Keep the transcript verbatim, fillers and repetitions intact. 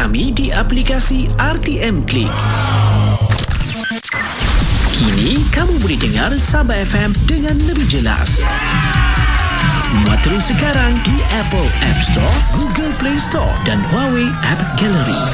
kami di aplikasi R T M Click. Kini kamu boleh dengar Sabah F M dengan lebih jelas. Muat terus sekarang di Apple App Store, Google Play Store dan Huawei App Gallery.